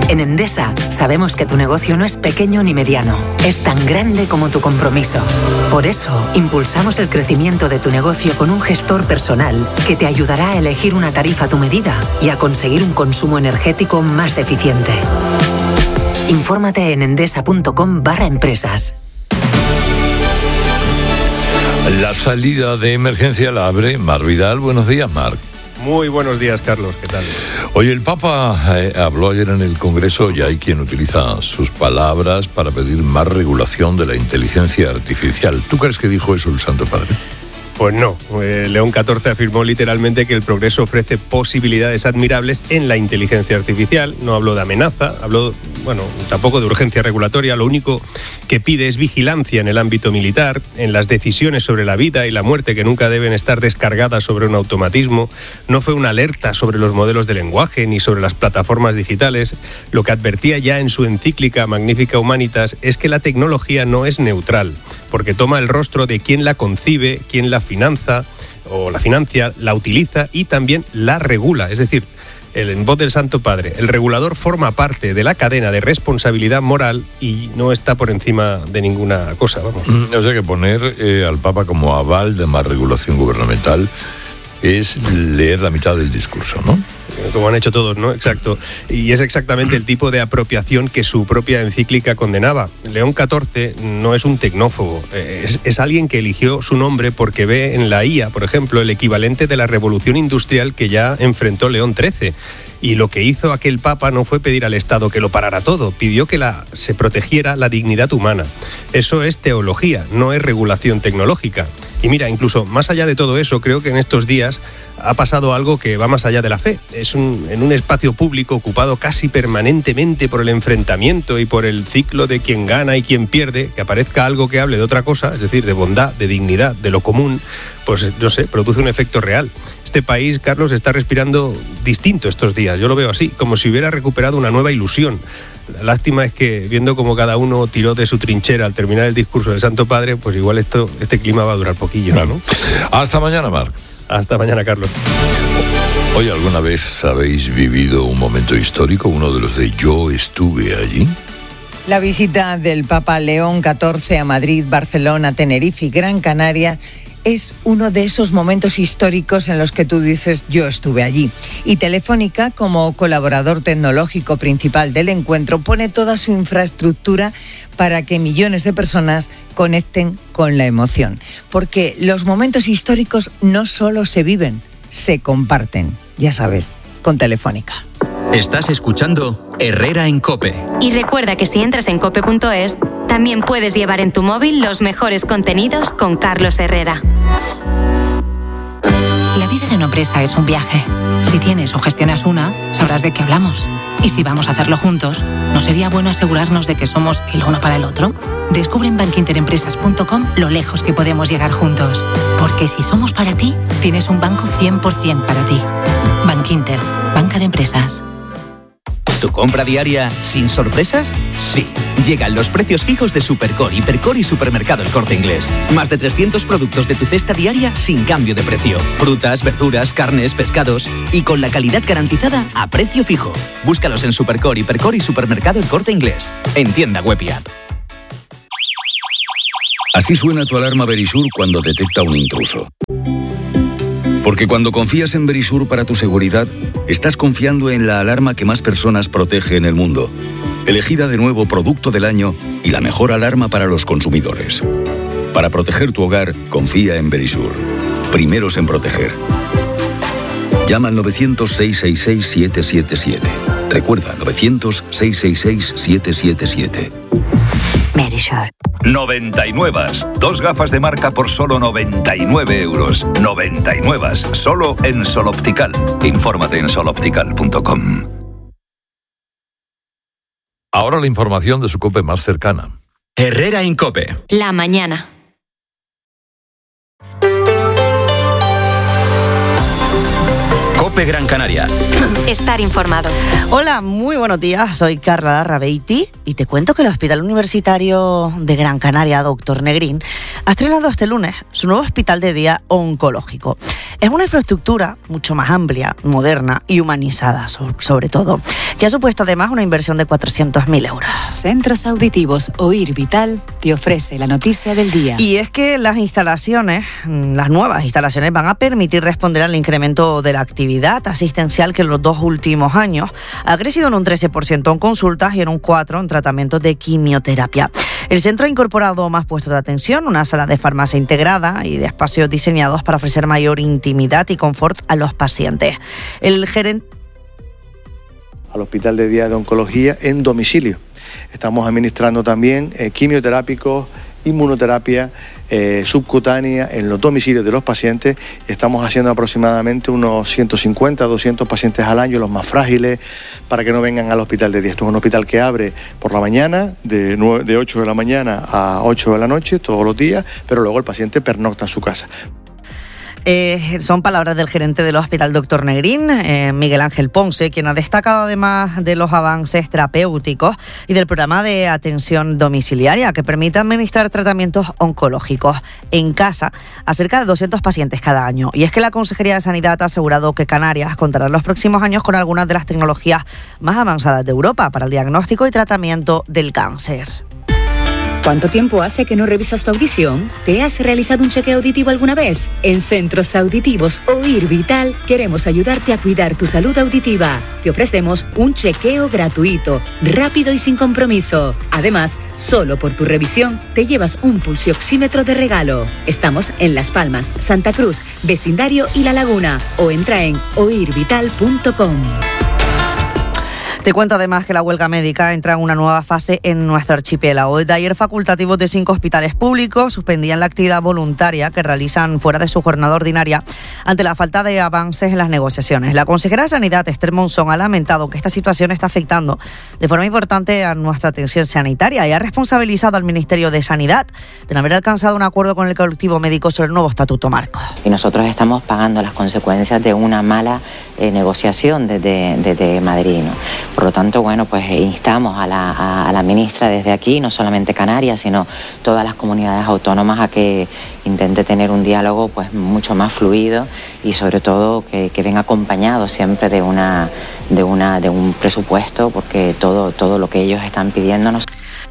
En Endesa sabemos que tu negocio no es pequeño ni mediano, es tan grande como tu compromiso. Por eso, impulsamos el crecimiento de tu negocio con un gestor personal que te ayudará a elegir una tarifa a tu medida y a conseguir un consumo energético más eficiente. Infórmate en endesa.com/empresas. La salida de emergencia la abre Marc Vidal. Buenos días, Marc. Muy buenos días, Carlos. ¿Qué tal? Oye, el Papa habló ayer en el Congreso y hay quien utiliza sus palabras para pedir más regulación de la inteligencia artificial. ¿Tú crees que dijo eso el Santo Padre? Pues no. León XIV afirmó literalmente que el progreso ofrece posibilidades admirables en la inteligencia artificial. No habló de amenaza, tampoco de urgencia regulatoria. Lo único que pide es vigilancia en el ámbito militar, en las decisiones sobre la vida y la muerte, que nunca deben estar descargadas sobre un automatismo. No fue una alerta sobre los modelos de lenguaje ni sobre las plataformas digitales. Lo que advertía ya en su encíclica Magnificat Humanitas es que la tecnología no es neutral, porque toma el rostro de quien la concibe, quien la financia, la utiliza y también la regula. Es decir, en voz del Santo Padre, el regulador forma parte de la cadena de responsabilidad moral y no está por encima de ninguna cosa. O sea que poner al Papa como aval de más regulación gubernamental es leer la mitad del discurso, ¿no? Como han hecho todos, ¿no? Exacto. Y es exactamente el tipo de apropiación que su propia encíclica condenaba. León XIV no es un tecnófobo, es alguien que eligió su nombre porque ve en la IA, por ejemplo, el equivalente de la revolución industrial que ya enfrentó León XIII. Y lo que hizo aquel Papa no fue pedir al Estado que lo parara todo, pidió que se protegiera la dignidad humana. Eso es teología, no es regulación tecnológica. Y mira, incluso más allá de todo eso, creo que en estos días ha pasado algo que va más allá de la fe. En un espacio público ocupado casi permanentemente por el enfrentamiento y por el ciclo de quién gana y quién pierde, que aparezca algo que hable de otra cosa, es decir, de bondad, de dignidad, de lo común, pues no sé, produce un efecto real. Este país, Carlos, está respirando distinto estos días, yo lo veo así, como si hubiera recuperado una nueva ilusión. La lástima es que, viendo cómo cada uno tiró de su trinchera al terminar el discurso del Santo Padre, pues igual este clima va a durar poquillo, ¿no? Hasta mañana, Marc. Hasta mañana, Carlos. Oye, ¿alguna vez habéis vivido un momento histórico, uno de los de yo estuve allí? La visita del Papa León XIV a Madrid, Barcelona, Tenerife y Gran Canaria es uno de esos momentos históricos en los que tú dices yo estuve allí. Y Telefónica, como colaborador tecnológico principal del encuentro, pone toda su infraestructura para que millones de personas conecten con la emoción. Porque los momentos históricos no solo se viven, se comparten. Ya sabes, con Telefónica. Estás escuchando Herrera en COPE. Y recuerda que si entras en cope.es, también puedes llevar en tu móvil los mejores contenidos con Carlos Herrera. La vida de una empresa es un viaje. Si tienes o gestionas una, sabrás de qué hablamos. Y si vamos a hacerlo juntos, ¿no sería bueno asegurarnos de que somos el uno para el otro? Descubre en bankinterempresas.com lo lejos que podemos llegar juntos. Porque si somos para ti, tienes un banco 100% para ti. Bankinter, banca de empresas. ¿Tu compra diaria sin sorpresas? Sí. Llegan los precios fijos de Supercore, Hipercore y Supermercado El Corte Inglés. Más de 300 productos de tu cesta diaria sin cambio de precio. Frutas, verduras, carnes, pescados y con la calidad garantizada a precio fijo. Búscalos en Supercore, Hipercore y Supermercado El Corte Inglés. En tienda web y app. Así suena tu alarma Verisur cuando detecta un intruso. Porque cuando confías en Verisur para tu seguridad, estás confiando en la alarma que más personas protege en el mundo. Elegida de nuevo Producto del Año y la mejor alarma para los consumidores. Para proteger tu hogar, confía en Verisur. Primeros en proteger. Llama al 900-666-777. Recuerda, 900-666-777. Verisur. 99. 2 gafas de marca por solo 99 euros. 99. Solo en Sol Optical. Infórmate en soloptical.com. Ahora la información de su COPE más cercana. Herrera en COPE. La mañana. COPE Gran Canaria. Estar informado. Hola, muy buenos días. Soy Carla Larrabeiti y te cuento que el Hospital Universitario de Gran Canaria, Dr. Negrín, ha estrenado este lunes su nuevo hospital de día oncológico. Es una infraestructura mucho más amplia, moderna y humanizada, sobre todo, que ha supuesto además una inversión de 400.000 euros. Centros Auditivos Oír Vital te ofrece la noticia del día. Y es que las nuevas instalaciones van a permitir responder al incremento de la actividad asistencial que en los 2 últimos años ha crecido en un 13% en consultas y en un 4% en tratamientos de quimioterapia. El centro ha incorporado más puestos de atención, una sala de farmacia integrada y de espacios diseñados para ofrecer mayor intimidad y confort a los pacientes. El gerente al Hospital de Día de Oncología en domicilio. Estamos administrando también quimioterápicos, inmunoterapia subcutánea en los domicilios de los pacientes. Estamos haciendo aproximadamente unos 150, 200 pacientes al año, los más frágiles, para que no vengan al hospital de día. Esto es un hospital que abre por la mañana, de 8 de la mañana a 8 de la noche, todos los días, pero luego el paciente pernocta en su casa. Son palabras del gerente del Hospital Dr. Negrín, Miguel Ángel Ponce, quien ha destacado además de los avances terapéuticos y del programa de atención domiciliaria que permite administrar tratamientos oncológicos en casa a cerca de 200 pacientes cada año. Y es que la Consejería de Sanidad ha asegurado que Canarias contará en los próximos años con algunas de las tecnologías más avanzadas de Europa para el diagnóstico y tratamiento del cáncer. ¿Cuánto tiempo hace que no revisas tu audición? ¿Te has realizado un chequeo auditivo alguna vez? En Centros Auditivos Oír Vital queremos ayudarte a cuidar tu salud auditiva. Te ofrecemos un chequeo gratuito, rápido y sin compromiso. Además, solo por tu revisión te llevas un pulsioxímetro de regalo. Estamos en Las Palmas, Santa Cruz, Vecindario y La Laguna. O entra en oirvital.com. Te cuento además que la huelga médica entra en una nueva fase en nuestro archipiélago. Desde ayer, facultativos de 5 hospitales públicos suspendían la actividad voluntaria que realizan fuera de su jornada ordinaria ante la falta de avances en las negociaciones. La consejera de Sanidad, Esther Monzón, ha lamentado que esta situación está afectando de forma importante a nuestra atención sanitaria y ha responsabilizado al Ministerio de Sanidad de no haber alcanzado un acuerdo con el colectivo médico sobre el nuevo estatuto marco. Y nosotros estamos pagando las consecuencias de una mala negociación desde Madrid, ¿no? Por lo tanto, bueno, pues instamos a la ministra desde aquí, no solamente Canarias, sino todas las comunidades autónomas, a que intente tener un diálogo pues mucho más fluido y sobre todo que venga acompañado siempre de un presupuesto, porque todo lo que ellos están pidiéndonos.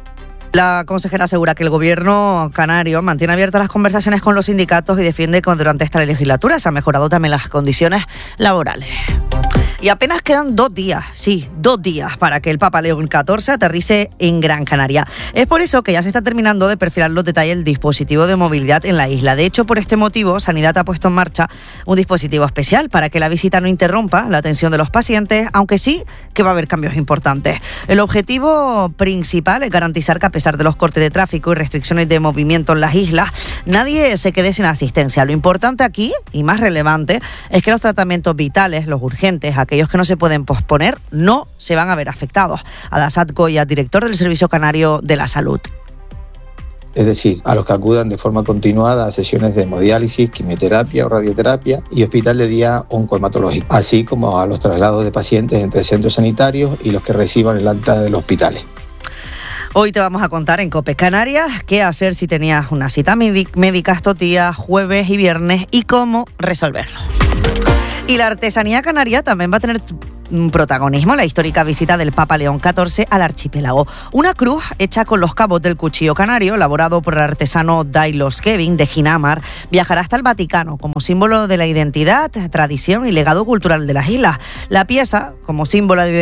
La consejera asegura que el gobierno canario mantiene abiertas las conversaciones con los sindicatos y defiende que durante esta legislatura se han mejorado también las condiciones laborales. Y apenas quedan 2 días, sí, 2 días para que el Papa León XIV aterrice en Gran Canaria. Es por eso que ya se está terminando de perfilar los detalles del dispositivo de movilidad en la isla. De hecho, por este motivo, Sanidad ha puesto en marcha un dispositivo especial para que la visita no interrumpa la atención de los pacientes, aunque sí que va a haber cambios importantes. El objetivo principal es garantizar que a pesar de los cortes de tráfico y restricciones de movimiento en las islas, nadie se quede sin asistencia. Lo importante aquí, y más relevante, es que los tratamientos vitales, los urgentes, aquellos que no se pueden posponer, no se van a ver afectados. Adasat Goya, director del Servicio Canario de la Salud. Es decir, a los que acudan de forma continuada a sesiones de hemodiálisis, quimioterapia o radioterapia y hospital de día oncohematológico, así como a los traslados de pacientes entre centros sanitarios y los que reciban el alta de los hospitales. Hoy te vamos a contar en COPE Canarias qué hacer si tenías una cita médica estos días, jueves y viernes, y cómo resolverlo. Y la artesanía canaria también va a tener protagonismo en la histórica visita del Papa León XIV al archipiélago. Una cruz hecha con los cabos del cuchillo canario, elaborado por el artesano Dailos Kevin de Ginamar, viajará hasta el Vaticano como símbolo de la identidad, tradición y legado cultural de las islas. La pieza, como símbolo de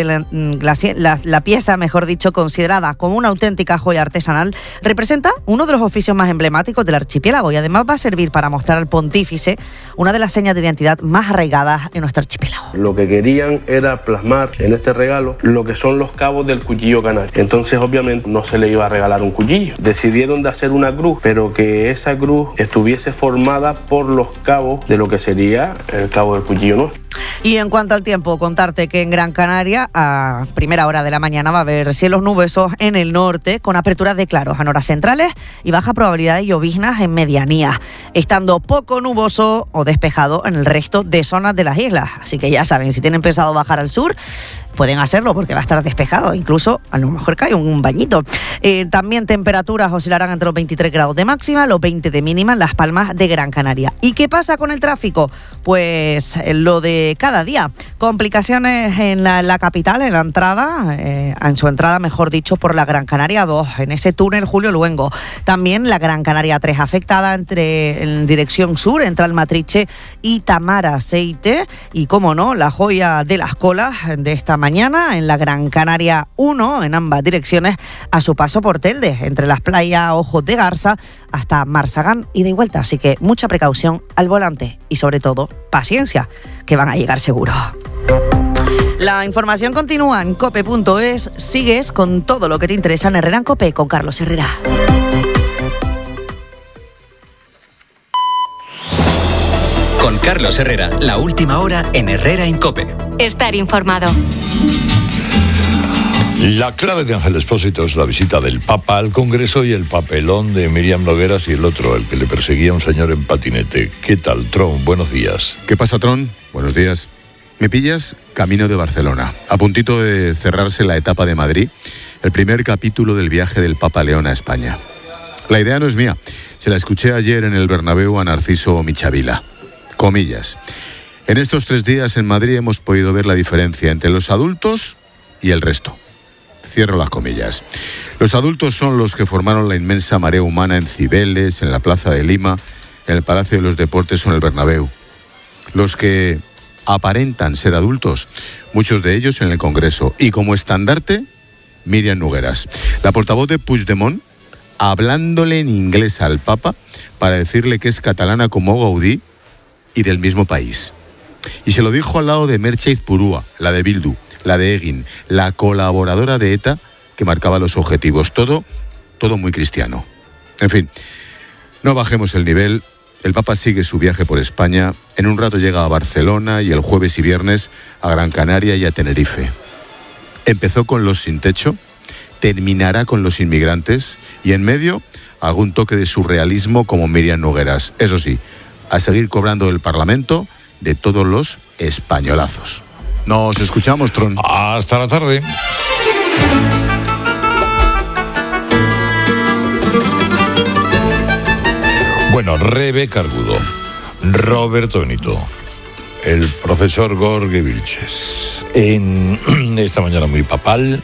la pieza, mejor dicho, considerada como una auténtica joya artesanal, representa uno de los oficios más emblemáticos del archipiélago y además va a servir para mostrar al pontífice una de las señas de identidad más arraigadas en nuestro archipiélago. Lo que querían era plasmar en este regalo lo que son los cabos del cuchillo canario. Entonces, obviamente, no se le iba a regalar un cuchillo. Decidieron de hacer una cruz, pero que esa cruz estuviese formada por los cabos de lo que sería el cabo del cuchillo, ¿no? Y en cuanto al tiempo, contarte que en Gran Canaria a primera hora de la mañana va a haber cielos nubosos en el norte, con aperturas de claros en horas centrales y baja probabilidad de lloviznas en medianía, estando poco nuboso o despejado en el resto de zonas de las islas. Así que ya saben, si tienen pensado bajar al sur, pueden hacerlo porque va a estar despejado, incluso a lo mejor cae un bañito. También temperaturas oscilarán entre los 23 grados de máxima, los 20 de mínima en Las Palmas de Gran Canaria. ¿Y qué pasa con el tráfico? Pues lo de cada día. Complicaciones en la capital, en la entrada, en su entrada, mejor dicho, por la Gran Canaria 2, en ese túnel Julio Luengo. También la Gran Canaria 3 afectada en dirección sur, entre Almatriche y Tamara Aceite. Y, cómo no, la joya de las colas de esta mañana en la Gran Canaria 1, en ambas direcciones, a su paso por Telde, entre las playas Ojos de Garza hasta Marsagán, ida y vuelta. Así que mucha precaución al volante y, sobre todo, paciencia, que van a llegar seguro. La información continúa en cope.es. Sigues con todo lo que te interesa en Herrera en Cope con Carlos Herrera. Con Carlos Herrera, la última hora en Herrera en Cope. Estar informado. La clave de Ángel Expósito es la visita del Papa al Congreso y el papelón de Míriam Nogueras y el otro, el que le perseguía a un señor en patinete. ¿Qué tal, Tron? Buenos días. ¿Qué pasa, Tron? Buenos días. Me pillas camino de Barcelona, a puntito de cerrarse la etapa de Madrid, el primer capítulo del viaje del Papa León a España. La idea no es mía, se la escuché ayer en el Bernabéu a Narciso Michavila. Comillas. En estos 3 días en Madrid hemos podido ver la diferencia entre los adultos y el resto. Cierro las comillas. Los adultos son los que formaron la inmensa marea humana en Cibeles, en la Plaza de Lima, en el Palacio de los Deportes o en el Bernabéu. Los que aparentan ser adultos, muchos de ellos en el Congreso. Y como estandarte, Míriam Nogueras, la portavoz de Puigdemont, hablándole en inglés al Papa para decirle que es catalana como Gaudí y del mismo país. Y se lo dijo al lado de Merche Izpurúa, la de Bildu, la de Egin, la colaboradora de ETA que marcaba los objetivos. Todo muy cristiano. En fin, no bajemos el nivel. El Papa sigue su viaje por España. En un rato llega a Barcelona y el jueves y viernes a Gran Canaria y a Tenerife. Empezó con los sin techo, terminará con los inmigrantes y en medio algún toque de surrealismo como Míriam Nogueras. Eso sí, a seguir cobrando el Parlamento de todos los españolazos. Nos escuchamos, Tron. Hasta la tarde. Bueno, Rebeca Argudo, Roberto Benito, el profesor Jorge Vilches, en esta mañana muy papal,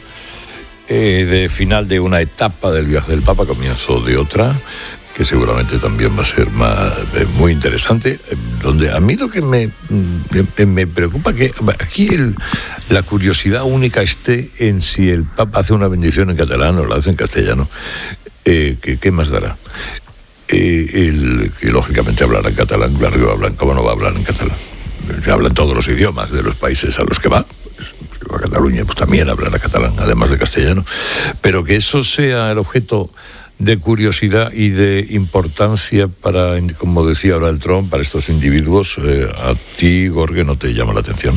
de final de una etapa del viaje del Papa, comienzo de otra, que seguramente también va a ser muy interesante, donde a mí lo que me preocupa que aquí la curiosidad única esté en si el Papa hace una bendición en catalán o la hace en castellano. ¿Qué más dará? Que lógicamente hablará en catalán, claro que va a hablar, ¿cómo no va a hablar en catalán? Se habla en todos los idiomas de los países a los que va. A Cataluña pues también hablará catalán, además de castellano. Pero que eso sea el objeto de curiosidad y de importancia para, como decía ahora el Trump, para estos individuos, ¿a ti, Jorge, no te llama la atención?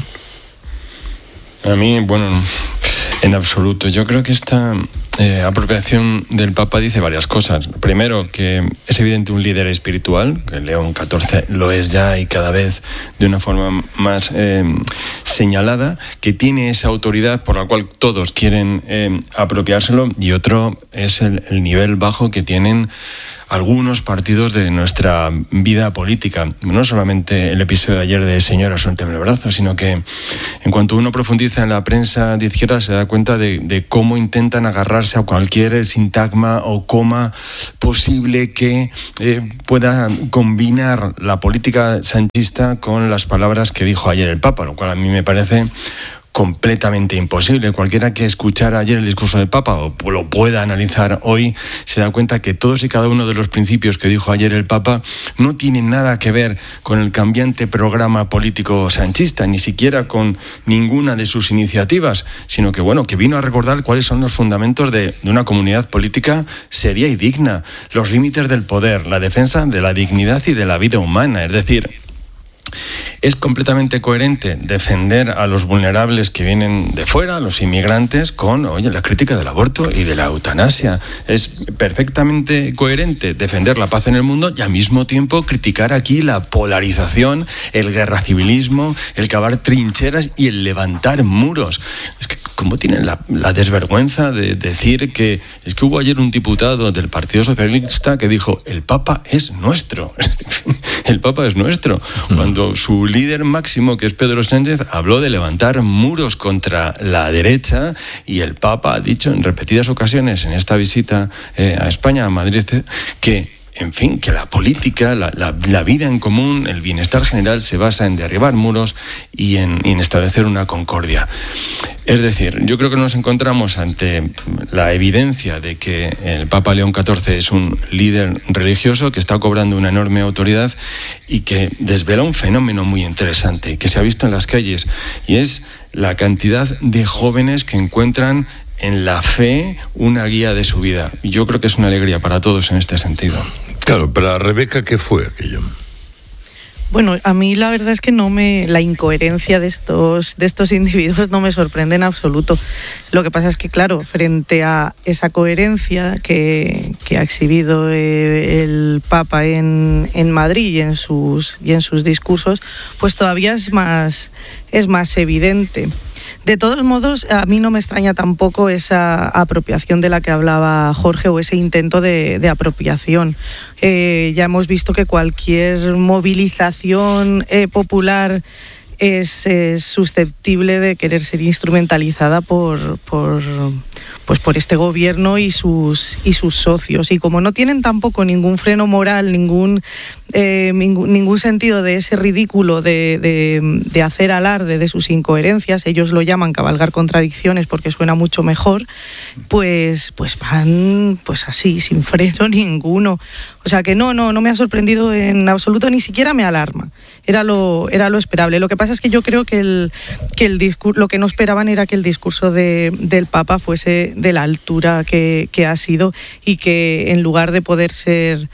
A mí, bueno, en absoluto. Yo creo que esta apropiación del Papa dice varias cosas. Primero, que es evidente un líder espiritual, que León XIV lo es ya y cada vez de una forma más señalada, que tiene esa autoridad por la cual todos quieren apropiárselo, y otro es el nivel bajo que tienen algunos partidos de nuestra vida política. No solamente el episodio de ayer de señora, suélteme el brazo, sino que en cuanto uno profundiza en la prensa de izquierda se da cuenta de cómo intentan agarrarse a cualquier sintagma o coma posible que pueda combinar la política sanchista con las palabras que dijo ayer el Papa, lo cual a mí me parece completamente imposible. Cualquiera que escuchara ayer el discurso del Papa o lo pueda analizar hoy se da cuenta que todos y cada uno de los principios que dijo ayer el Papa no tienen nada que ver con el cambiante programa político sanchista, ni siquiera con ninguna de sus iniciativas, sino que que vino a recordar cuáles son los fundamentos de una comunidad política seria y digna, los límites del poder, la defensa de la dignidad y de la vida humana. Es decir, Es completamente coherente defender a los vulnerables que vienen de fuera, a los inmigrantes, con la crítica del aborto y de la eutanasia. Es perfectamente coherente defender la paz en el mundo y al mismo tiempo criticar aquí la polarización, el guerracivilismo, el cavar trincheras y el levantar muros. Es que ¿cómo tienen la desvergüenza de decir que es que hubo ayer un diputado del Partido Socialista que dijo el Papa es nuestro? El Papa es nuestro. Cuando su líder máximo, que es Pedro Sánchez, habló de levantar muros contra la derecha, y el Papa ha dicho en repetidas ocasiones en esta visita a España, a Madrid, que en fin, que la política, la vida en común, el bienestar general se basa en derribar muros y en establecer una concordia. Es decir, yo creo que nos encontramos ante la evidencia de que el Papa León XIV es un líder religioso que está cobrando una enorme autoridad y que desvela un fenómeno muy interesante que se ha visto en las calles, y es la cantidad de jóvenes que encuentran en la fe una guía de su vida. Yo creo que es una alegría para todos en este sentido. Claro, pero Rebeca, ¿qué fue aquello? Bueno, a mí la verdad es que la incoherencia de estos individuos no me sorprende en absoluto. Lo que pasa es que, claro, frente a esa coherencia que ha exhibido el Papa en Madrid y en sus discursos, pues todavía es más evidente. De todos modos, a mí no me extraña tampoco esa apropiación de la que hablaba Jorge, o ese intento de apropiación. Ya hemos visto que cualquier movilización popular es susceptible de querer ser instrumentalizada por este gobierno y sus socios. Y como no tienen tampoco ningún freno moral, ningún sentido de ese ridículo de hacer alarde de sus incoherencias, ellos lo llaman cabalgar contradicciones porque suena mucho mejor, pues van pues así, sin freno ninguno. O sea que no me ha sorprendido en absoluto, ni siquiera me alarma. Era lo esperable. Lo que pasa es que yo creo que el discurso, lo que no esperaban era que el discurso del Papa fuese de la altura que ha sido, y que en lugar de poder ser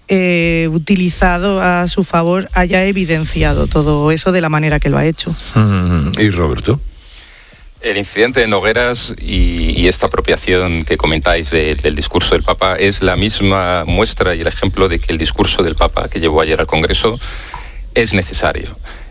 utilizado a su favor, haya evidenciado todo eso de la manera que lo ha hecho. ¿Y Roberto? El incidente de Nogueras y esta apropiación que comentáis del discurso del Papa es la misma muestra y el ejemplo de que el discurso del Papa que llevó ayer al Congreso es necesario.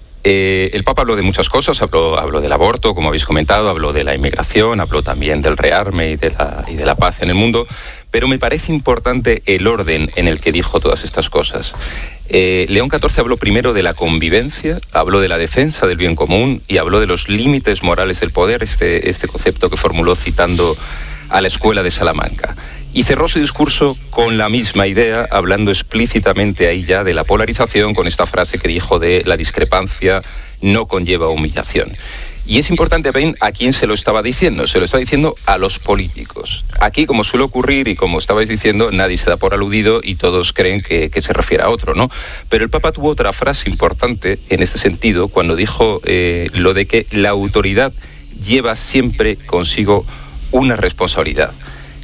El Papa habló de muchas cosas, habló del aborto, como habéis comentado, habló de la inmigración, habló también del rearme y de la paz en el mundo, pero me parece importante el orden en el que dijo todas estas cosas. León XIV habló primero de la convivencia, habló de la defensa del bien común y habló de los límites morales del poder, este concepto que formuló citando a la Escuela de Salamanca. Y cerró su discurso con la misma idea, hablando explícitamente ahí ya de la polarización, con esta frase que dijo de la discrepancia no conlleva humillación. Y es importante ver a quién se lo estaba diciendo. Se lo estaba diciendo a los políticos. Aquí, como suele ocurrir y como estabais diciendo, nadie se da por aludido y todos creen que se refiere a otro, ¿no? Pero el Papa tuvo otra frase importante en este sentido cuando dijo lo de que la autoridad lleva siempre consigo una responsabilidad.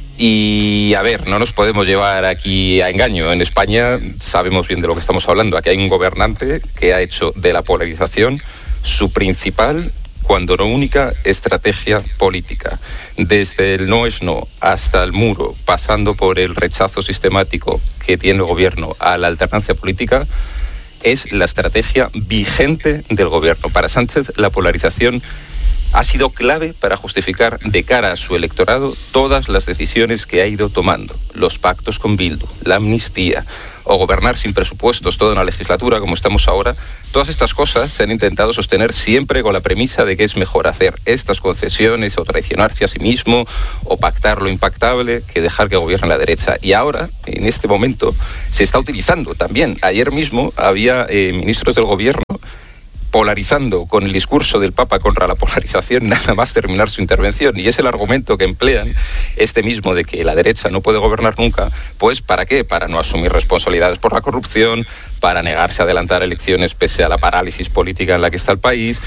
Y, a ver, no nos podemos llevar aquí a engaño. En España sabemos bien de lo que estamos hablando. Aquí hay un gobernante que ha hecho de la polarización su principal, cuando no única, estrategia política. Desde el no es no hasta el muro, pasando por el rechazo sistemático que tiene el gobierno a la alternancia política, es la estrategia vigente del gobierno. Para Sánchez, la polarización ha sido clave para justificar de cara a su electorado todas las decisiones que ha ido tomando. Los pactos con Bildu, la amnistía o gobernar sin presupuestos toda una legislatura como estamos ahora. Todas estas cosas se han intentado sostener siempre con la premisa de que es mejor hacer estas concesiones o traicionarse a sí mismo o pactar lo impactable que dejar que gobierne la derecha. Y ahora, en este momento, se está utilizando también. Ayer mismo había ministros del gobierno polarizando con el discurso del Papa contra la polarización nada más terminar su intervención. Y es el argumento que emplean este mismo de que la derecha no puede gobernar nunca. Pues ¿para qué? Para no asumir responsabilidades por la corrupción, para negarse a adelantar elecciones pese a la parálisis política en la que está el país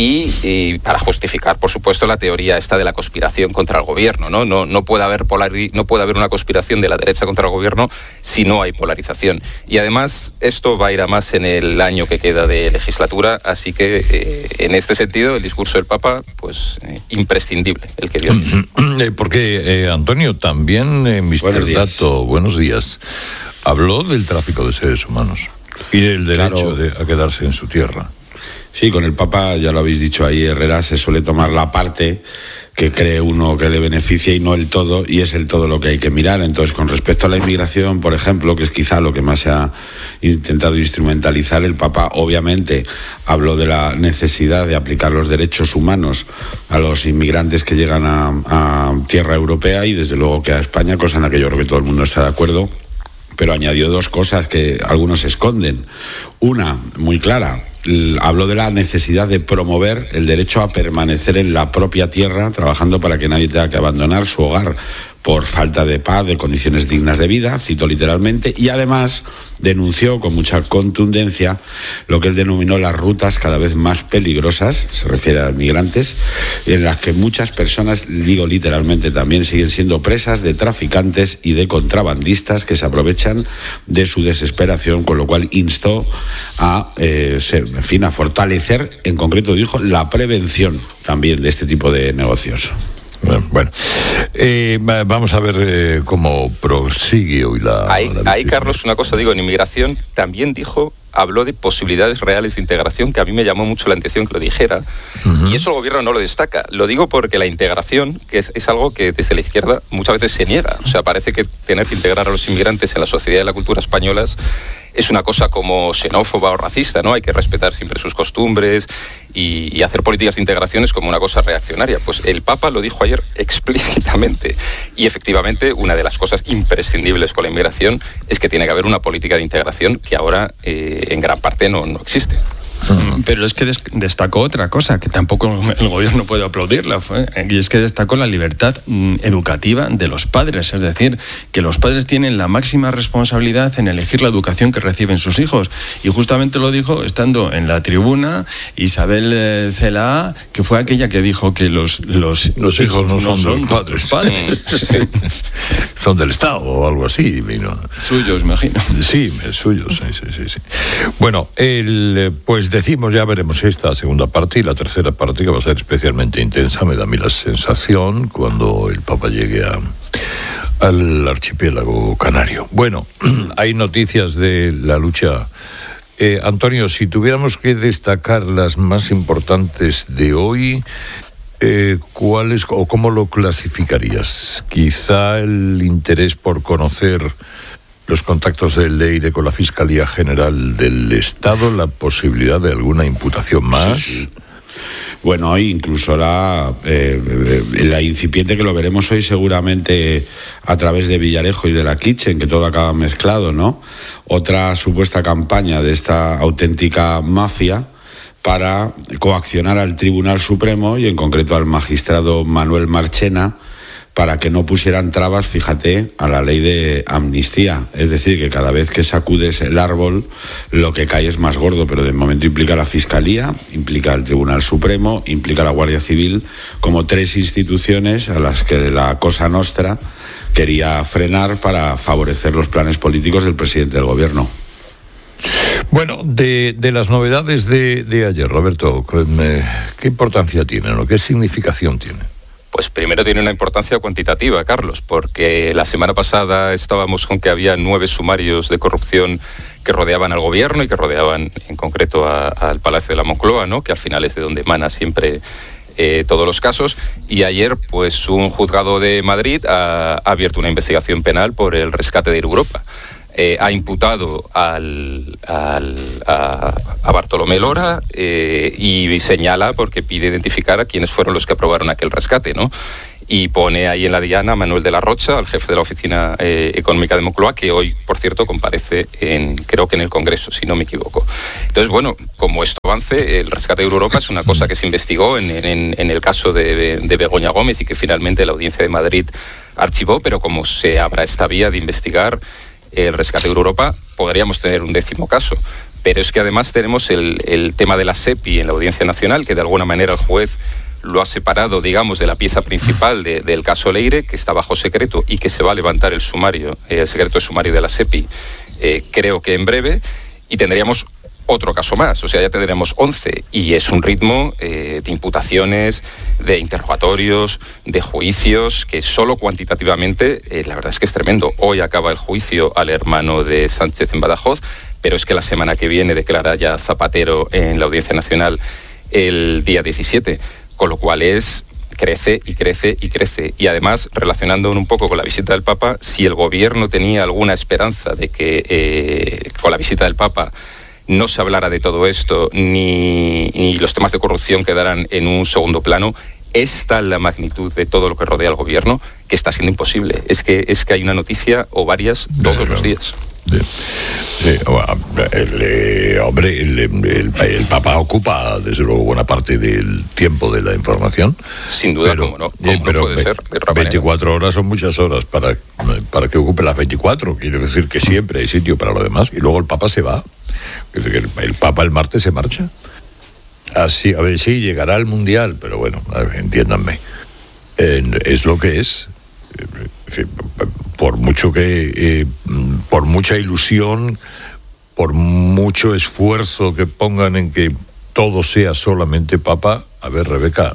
y para justificar, por supuesto, la teoría esta de la conspiración contra el gobierno, ¿no? No puede haber una conspiración de la derecha contra el gobierno si no hay polarización. Y además esto va a ir a más en el año que queda de legislatura, así que en este sentido el discurso del Papa, pues imprescindible el que dio. Porque Antonio, también Mr. Dato, buenos días, habló del tráfico de seres humanos y del derecho a quedarse en su tierra. Sí, con el Papa, ya lo habéis dicho ahí, Herrera, se suele tomar la parte que cree uno que le beneficia y no el todo, y es el todo lo que hay que mirar. Entonces, con respecto a la inmigración, por ejemplo, que es quizá lo que más se ha intentado instrumentalizar, el Papa obviamente habló de la necesidad de aplicar los derechos humanos a los inmigrantes que llegan a tierra europea y desde luego que a España, cosa en la que yo creo que todo el mundo está de acuerdo, pero añadió dos cosas que algunos esconden. Una, muy clara, habló de la necesidad de promover el derecho a permanecer en la propia tierra, trabajando para que nadie tenga que abandonar su hogar por falta de paz, de condiciones dignas de vida, cito literalmente, y además denunció con mucha contundencia lo que él denominó las rutas cada vez más peligrosas, se refiere a migrantes, en las que muchas personas, digo literalmente también, siguen siendo presas de traficantes y de contrabandistas que se aprovechan de su desesperación, con lo cual instó a fortalecer, en concreto dijo, la prevención también de este tipo de negocios. Bueno, vamos a ver cómo prosigue hoy la... Ahí, Carlos, una cosa digo, en inmigración también habló de posibilidades reales de integración, que a mí me llamó mucho la atención que lo dijera, y eso el gobierno no lo destaca. Lo digo porque la integración, que es algo que desde la izquierda muchas veces se niega. O sea, parece que tener que integrar a los inmigrantes en la sociedad y la cultura españolas es una cosa como xenófoba o racista, ¿no? Hay que respetar siempre sus costumbres y hacer políticas de integración es como una cosa reaccionaria. Pues el Papa lo dijo ayer explícitamente, y efectivamente una de las cosas imprescindibles con la inmigración es que tiene que haber una política de integración que ahora en gran parte no existe. Pero es que destacó otra cosa que tampoco el gobierno puede aplaudirla, y es que destacó la libertad educativa de los padres, es decir, que los padres tienen la máxima responsabilidad en elegir la educación que reciben sus hijos, y justamente lo dijo estando en la tribuna Isabel Celaá, que fue aquella que dijo que los hijos no son de los padres. Son del Estado o algo así, ¿no? Suyos, imagino. Sí, suyos, sí. Bueno, pues decimos, ya veremos esta segunda parte y la tercera parte, que va a ser especialmente intensa, me da a mí la sensación, cuando el Papa llegue al archipiélago canario. Bueno, hay noticias de la lucha. Antonio, si tuviéramos que destacar las más importantes de hoy, ¿cuáles o cómo lo clasificarías? Quizá el interés por conocer los contactos del Leire con la Fiscalía General del Estado, la posibilidad de alguna imputación más. Sí. Bueno, hoy incluso la incipiente, que lo veremos hoy seguramente a través de Villarejo y de la Kitchen, que todo acaba mezclado, ¿no? Otra supuesta campaña de esta auténtica mafia para coaccionar al Tribunal Supremo y en concreto al magistrado Manuel Marchena, para que no pusieran trabas, fíjate, a la ley de amnistía. Es decir, que cada vez que sacudes el árbol, lo que cae es más gordo, pero de momento implica la Fiscalía, implica el Tribunal Supremo, implica la Guardia Civil, como tres instituciones a las que la Cosa Nostra quería frenar para favorecer los planes políticos del presidente del Gobierno. Bueno, de las novedades de ayer, Roberto, ¿qué importancia tienen o qué significación tienen? Pues primero tiene una importancia cuantitativa, Carlos, porque la semana pasada estábamos con que había 9 sumarios de corrupción que rodeaban al gobierno y que rodeaban en concreto al Palacio de la Moncloa, ¿no? Que al final es de donde emana siempre todos los casos. Y ayer, pues un juzgado de Madrid ha abierto una investigación penal por el rescate de Europa. Ha imputado a Bartolomé Lora y señala, porque pide identificar a quienes fueron los que aprobaron aquel rescate, ¿no? Y pone ahí en la diana a Manuel de la Rocha, al jefe de la Oficina Económica de Moncloa, que hoy, por cierto, comparece creo que en el Congreso, si no me equivoco. Entonces, bueno, como esto avance, el rescate de Europa es una cosa que se investigó en el caso de Begoña Gómez y que finalmente la Audiencia de Madrid archivó, pero como se abra esta vía de investigar el rescate de Europa, podríamos tener un 10º caso. Pero es que además tenemos el tema de la SEPI en la Audiencia Nacional, que de alguna manera el juez lo ha separado, digamos, de la pieza principal del caso Leire, que está bajo secreto y que se va a levantar el secreto de sumario de la SEPI, creo que en breve, y tendríamos otro caso más, o sea, ya tendremos 11, y es un ritmo de imputaciones, de interrogatorios, de juicios, que solo cuantitativamente, la verdad es que es tremendo. Hoy acaba el juicio al hermano de Sánchez en Badajoz, pero es que la semana que viene declara ya Zapatero en la Audiencia Nacional el día 17, con lo cual crece y crece y crece. Y además, relacionándolo un poco con la visita del Papa, si el gobierno tenía alguna esperanza de que con la visita del Papa no se hablara de todo esto, ni los temas de corrupción quedaran en un segundo plano, es tal la magnitud de todo lo que rodea al gobierno que está siendo imposible. Es que hay una noticia o varias todos los días. El Papa ocupa desde luego buena parte del tiempo de la información. Sin duda, pero, ¿cómo no puede ser? 24 horas son muchas horas para que ocupe las 24. Quiere decir que siempre hay sitio para lo demás. Y luego el Papa se va. El Papa el martes se marcha. Así, a ver, sí, llegará el Mundial, pero bueno, entiéndanme. Es lo que es. Por mucho que por mucha ilusión, por mucho esfuerzo que pongan en que todo sea solamente Papa, a ver, Rebeca,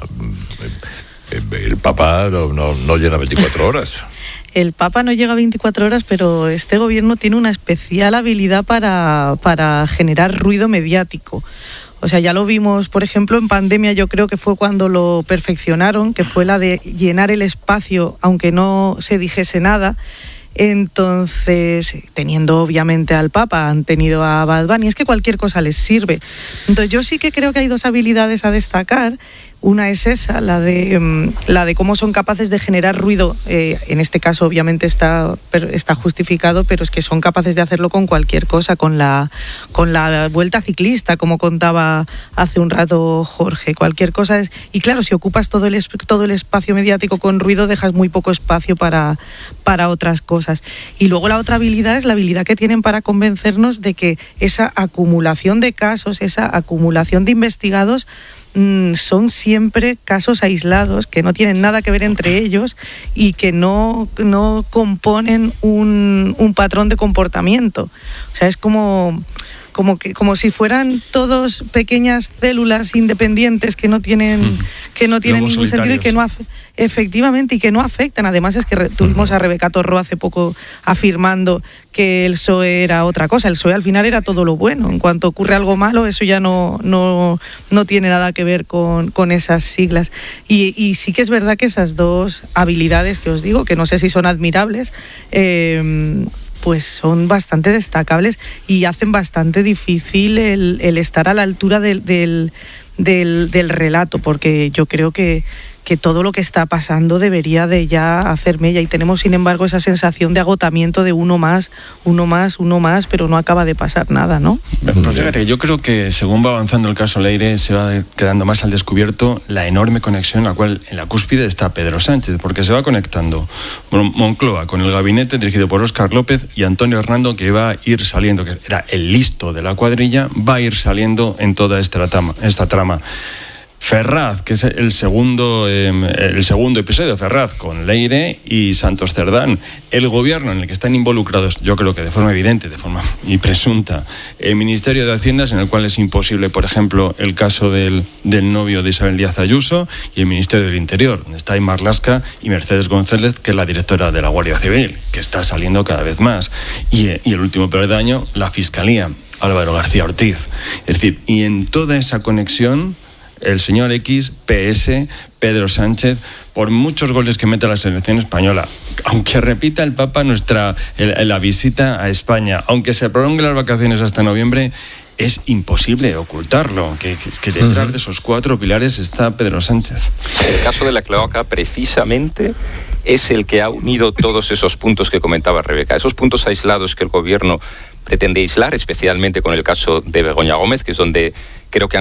el Papa no llena 24 horas. El Papa no llega a 24 horas, pero este gobierno tiene una especial habilidad para generar ruido mediático. O sea, ya lo vimos, por ejemplo, en pandemia, yo creo que fue cuando lo perfeccionaron, que fue la de llenar el espacio, aunque no se dijese nada. Entonces, teniendo obviamente al Papa, han tenido a Bad Bunny, es que cualquier cosa les sirve. Entonces, yo sí que creo que hay dos habilidades a destacar. Una es esa, la de cómo son capaces de generar ruido. En este caso, obviamente, está justificado, pero es que son capaces de hacerlo con cualquier cosa, con la vuelta ciclista, como contaba hace un rato Jorge. Cualquier cosa es... Y claro, si ocupas todo el espacio mediático con ruido, dejas muy poco espacio para otras cosas. Y luego la otra habilidad es la habilidad que tienen para convencernos de que esa acumulación de casos, esa acumulación de investigados, son siempre casos aislados que no tienen nada que ver entre ellos y que no componen un patrón de comportamiento. O sea, es como si fueran todos pequeñas células independientes que no tienen ningún sentido y que no efectivamente y que no afectan. Además es que tuvimos a Rebeca Torró hace poco afirmando que el PSOE era otra cosa. El PSOE al final era todo lo bueno. En cuanto ocurre algo malo, eso ya no tiene nada que ver con esas siglas. Y sí que es verdad que esas dos habilidades que os digo, que no sé si son admirables, pues son bastante destacables y hacen bastante difícil el estar a la altura del relato, porque yo creo que todo lo que está pasando debería de ya hacer mella, y tenemos sin embargo esa sensación de agotamiento de uno más, pero no acaba de pasar nada, ¿no? Pero fíjate, yo creo que según va avanzando el caso Leire se va quedando más al descubierto la enorme conexión en la cual en la cúspide está Pedro Sánchez, porque se va conectando Moncloa con el gabinete dirigido por Óscar López y Antonio Hernando, que va a ir saliendo, que era el listo de la cuadrilla, va a ir saliendo en toda esta trama. Ferraz, que es el segundo episodio, Ferraz con Leire y Santos Cerdán. El gobierno en el que están involucrados, yo creo que de forma evidente, de forma y presunta, el Ministerio de Haciendas, en el cual es imposible, por ejemplo, el caso del novio de Isabel Díaz Ayuso, y el Ministerio del Interior, donde está Aymar Lasca y Mercedes González, que es la directora de la Guardia Civil, que está saliendo cada vez más. Y el último peldaño, la Fiscalía, Álvaro García Ortiz. Es decir, y en toda esa conexión, el señor X, PS, Pedro Sánchez, por muchos goles que mete a la selección española, aunque repita el Papa la visita a España, aunque se prolonguen las vacaciones hasta noviembre, es imposible ocultarlo, que detrás de esos cuatro pilares está Pedro Sánchez. El caso de la cloaca, precisamente, es el que ha unido todos esos puntos que comentaba Rebeca, esos puntos aislados que el gobierno pretende aislar, especialmente con el caso de Begoña Gómez, que es donde creo que han